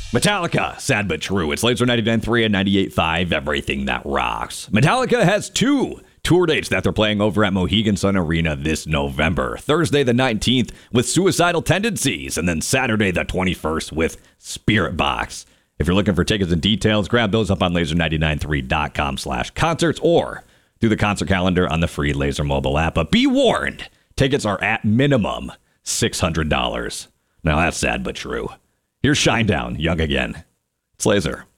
Metallica, sad but true. It's Laser 99.3 and 98.5, everything that rocks. Metallica has 2 tour dates that they're playing over at Mohegan Sun Arena this November. Thursday the 19th with Suicidal Tendencies, and then Saturday the 21st with Spiritbox. If you're looking for tickets and details, grab those up on laser993.com/concerts or through the concert calendar on the free Laser mobile app. But be warned, tickets are at minimum $600. Now that's sad but true. Here's Shinedown, Young Again. It's Laser.